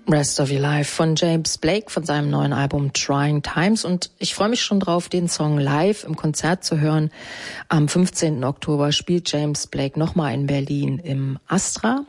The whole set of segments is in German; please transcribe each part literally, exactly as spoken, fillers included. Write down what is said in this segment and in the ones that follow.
Rest of Your Life von James Blake von seinem neuen Album Trying Times. Und ich freue mich schon drauf, den Song live im Konzert zu hören. Am fünfzehnten Oktober spielt James Blake nochmal in Berlin im Astra.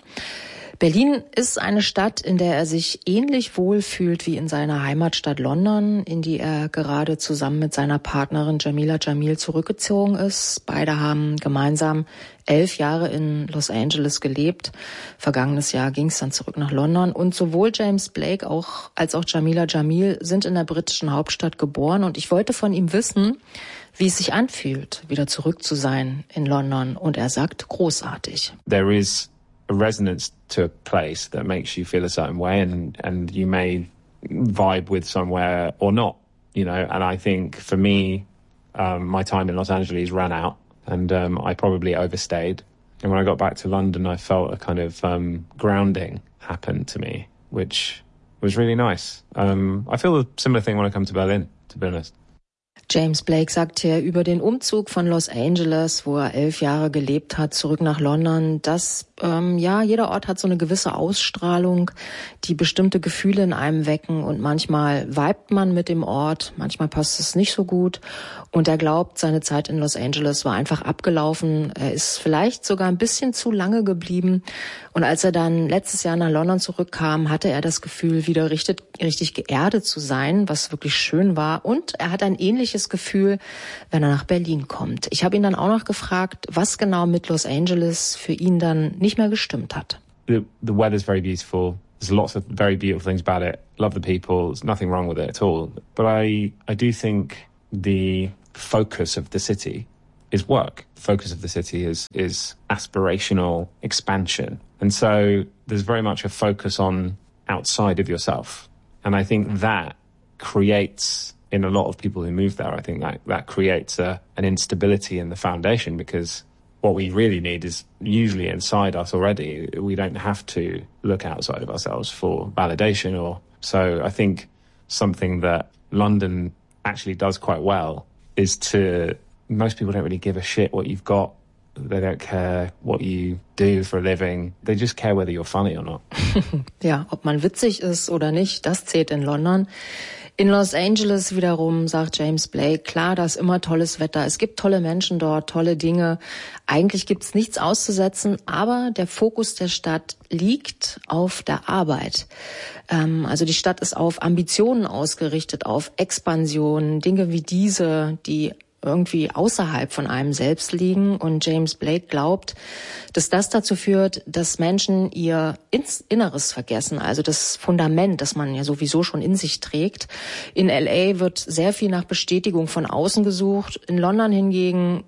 Berlin ist eine Stadt, in der er sich ähnlich wohl fühlt wie in seiner Heimatstadt London, in die er gerade zusammen mit seiner Partnerin Jamila Jamil zurückgezogen ist. Beide haben gemeinsam elf Jahre in Los Angeles gelebt. Vergangenes Jahr ging es dann zurück nach London. Und sowohl James Blake auch, als auch Jamila Jamil sind in der britischen Hauptstadt geboren. Und ich wollte von ihm wissen, wie es sich anfühlt, wieder zurück zu sein in London. Und er sagt, großartig. There is a resonance to a place that makes you feel a certain way, and and you may vibe with somewhere or not, you know. And I think for me, um, my time in Los Angeles ran out, and um, I probably overstayed. And when I got back to London, I felt a kind of um, grounding happen to me, which was really nice. Um, I feel a similar thing when I come to Berlin, to be honest. James Blake sagt hier über den Umzug von Los Angeles, wo er elf Jahre gelebt hat, zurück nach London, dass ähm, ja jeder Ort hat so eine gewisse Ausstrahlung, die bestimmte Gefühle in einem wecken, und manchmal vibet man mit dem Ort, manchmal passt es nicht so gut, und er glaubt, seine Zeit in Los Angeles war einfach abgelaufen. Er ist vielleicht sogar ein bisschen zu lange geblieben, und als er dann letztes Jahr nach London zurückkam, hatte er das Gefühl, wieder richtig, richtig geerdet zu sein, was wirklich schön war, und er hat ein ähnliches Gefühl, wenn er nach Berlin kommt. Ich habe ihn dann auch noch gefragt, was genau mit Los Angeles für ihn dann nicht mehr gestimmt hat. The, the weather's very beautiful. There's lots of very beautiful things about it. Love the people. There's nothing wrong with it at all. But I, I do think the focus of the city is work. The focus of the city is, is aspirational expansion. And so there's very much a focus on outside of yourself. And I think that creates, in a lot of people who move there, I think that, that creates a, an instability in the foundation, because what we really need is usually inside us already. We don't have to look outside of ourselves for validation. Or so I think something that London actually does quite well is to, most people don't really give a shit what you've got. They don't care what you do for a living. They just care whether you're funny or not. Ja, ob man witzig ist oder nicht, das zählt in London. In Los Angeles wiederum, sagt James Blake, klar, da ist immer tolles Wetter. Es gibt tolle Menschen dort, tolle Dinge. Eigentlich gibt's nichts auszusetzen, aber der Fokus der Stadt liegt auf der Arbeit. Ähm, also die Stadt ist auf Ambitionen ausgerichtet, auf Expansion, Dinge wie diese, die irgendwie außerhalb von einem selbst liegen. Und James Blake glaubt, dass das dazu führt, dass Menschen ihr Inneres vergessen, also das Fundament, das man ja sowieso schon in sich trägt. In L A wird sehr viel nach Bestätigung von außen gesucht. In London hingegen,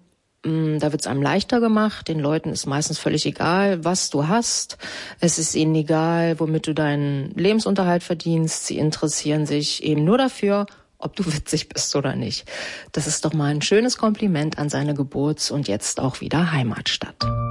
da wird es einem leichter gemacht. Den Leuten ist meistens völlig egal, was du hast. Es ist ihnen egal, womit du deinen Lebensunterhalt verdienst. Sie interessieren sich eben nur dafür, ob du witzig bist oder nicht. Das ist doch mal ein schönes Kompliment an seine Geburts- und jetzt auch wieder Heimatstadt.